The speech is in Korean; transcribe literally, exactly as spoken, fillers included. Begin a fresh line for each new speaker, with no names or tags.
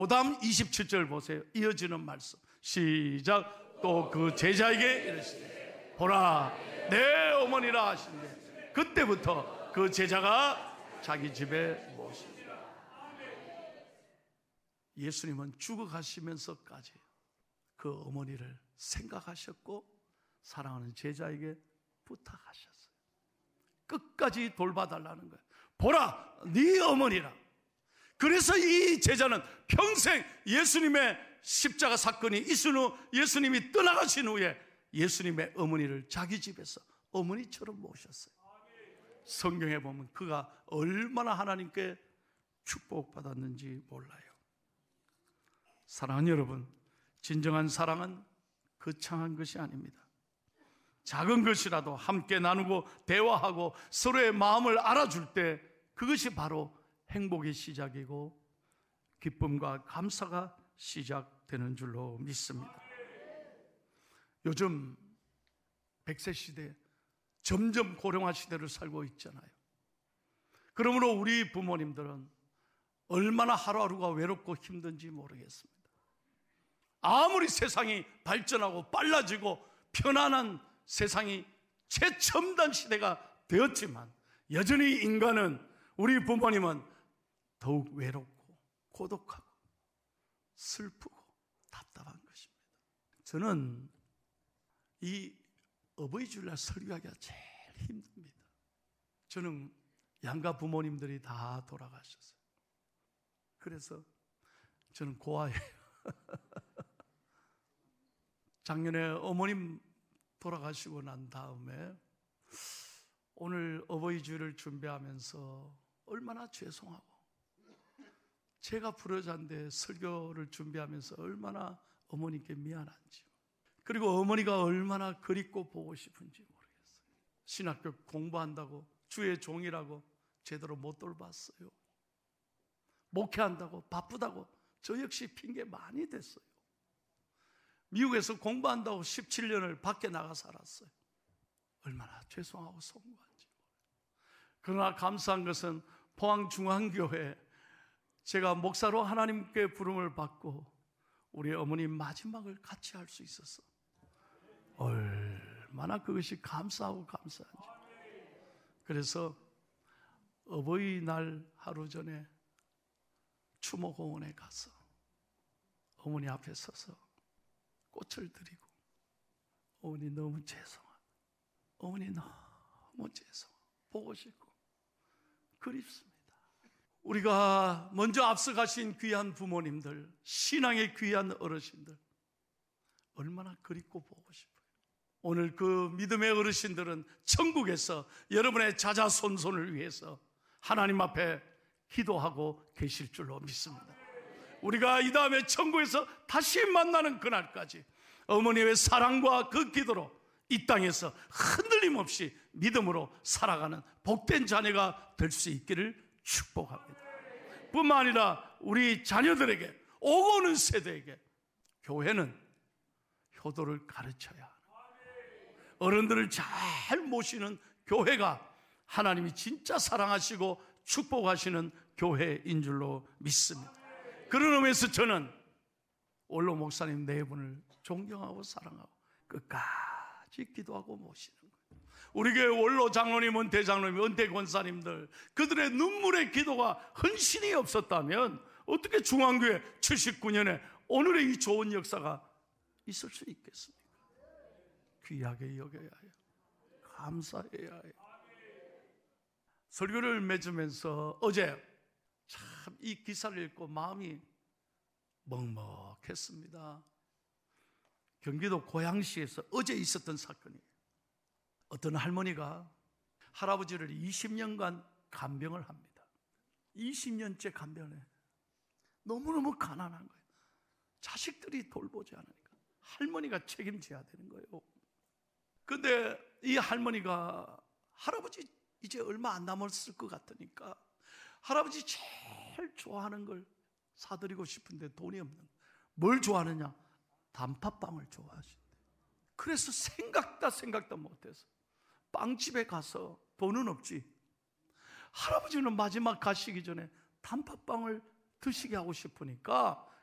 그 다음 이십칠 절 보세요. 이어지는 말씀. 시작. 또 그 제자에게 이르시되 보라 내 어머니라 하신대 그때부터 그 제자가 자기 집에 모십니다. 예수님은 죽어가시면서까지 그 어머니를 생각하셨고 사랑하는 제자에게 부탁하셨어요. 끝까지 돌봐달라는 거예요. 보라 네 어머니라. 그래서 이 제자는 평생 예수님의 십자가 사건이 있은 후 예수님이 떠나가신 후에 예수님의 어머니를 자기 집에서 어머니처럼 모셨어요. 성경에 보면 그가 얼마나 하나님께 축복받았는지 몰라요. 사랑하는 여러분, 진정한 사랑은 거창한 것이 아닙니다. 작은 것이라도 함께 나누고 대화하고 서로의 마음을 알아줄 때 그것이 바로 행복의 시작이고 기쁨과 감사가 시작되는 줄로 믿습니다. 요즘 백 세 시대, 점점 고령화 시대를 살고 있잖아요. 그러므로 우리 부모님들은 얼마나 하루하루가 외롭고 힘든지 모르겠습니다. 아무리 세상이 발전하고 빨라지고 편안한 세상이 최첨단 시대가 되었지만 여전히 인간은, 우리 부모님은 더욱 외롭고 고독하고 슬프고 답답한 것입니다. 저는 이 어버이 주일날 설교하기가 제일 힘듭니다. 저는 양가 부모님들이 다 돌아가셨어요. 그래서 저는 고아예요. 작년에 어머님 돌아가시고 난 다음에 오늘 어버이 주일을 준비하면서 얼마나 죄송하고, 제가 불효자인데 설교를 준비하면서 얼마나 어머니께 미안한지, 그리고 어머니가 얼마나 그립고 보고 싶은지 모르겠어요. 신학교 공부한다고 주의 종이라고 제대로 못 돌봤어요. 목회한다고 바쁘다고 저 역시 핑계 많이 댔어요. 미국에서 공부한다고 십칠 년을 밖에 나가 살았어요. 얼마나 죄송하고 송구한지 모르겠어요. 그러나 감사한 것은 포항중앙교회 제가 목사로 하나님께 부름을 받고 우리 어머니 마지막을 같이 할 수 있었어. 얼마나 그것이 감사하고 감사한지. 그래서 어버이날 하루 전에 추모공원에 가서 어머니 앞에 서서 꽃을 드리고, 어머니 너무 죄송하다, 어머니 너무 죄송하고 보고 싶고 그립습니다. 우리가 먼저 앞서가신 귀한 부모님들, 신앙의 귀한 어르신들 얼마나 그립고 보고 싶어요. 오늘 그 믿음의 어르신들은 천국에서 여러분의 자자손손을 위해서 하나님 앞에 기도하고 계실 줄로 믿습니다. 우리가 이 다음에 천국에서 다시 만나는 그날까지 어머니의 사랑과 그 기도로 이 땅에서 흔들림 없이 믿음으로 살아가는 복된 자녀가 될 수 있기를 축복합니다. 뿐만 아니라 우리 자녀들에게, 오고 오는 세대에게 교회는 효도를 가르쳐야 하는, 어른들을 잘 모시는 교회가 하나님이 진짜 사랑하시고 축복하시는 교회인 줄로 믿습니다. 그런 의미에서 저는 원로 목사님 네 분을 존경하고 사랑하고 끝까지 기도하고 모시는 거예요. 우리 교회 원로 장로님, 은퇴 장로님, 은퇴 권사님들, 그들의 눈물의 기도가 헌신이 없었다면 어떻게 중앙교회 칠십구 년에 오늘의 이 좋은 역사가 있을 수 있겠습니까? 귀하게 여겨야 해요. 감사해야 해요. 설교를 맺으면서 어제 참 이 기사를 읽고 마음이 먹먹했습니다. 경기도 고양시에서 어제 있었던 사건이에요. 어떤 할머니가 할아버지를 이십 년간 간병을 합니다. 이십 년째 간병을 해. 너무너무 가난한 거예요. 자식들이 돌보지 않으니까 할머니가 책임져야 되는 거예요. 그런데 이 할머니가 할아버지 이제 얼마 안 남았을 것 같으니까 할아버지 제일 좋아하는 걸 사드리고 싶은데 돈이 없는, 뭘 좋아하느냐? 단팥빵을 좋아하신대. 그래서 생각다 생각도 못해서 빵집에 가서, 돈은 없지, 할아버지는 마지막 가시기 전에 단팥빵을 드시게 하고 싶으니까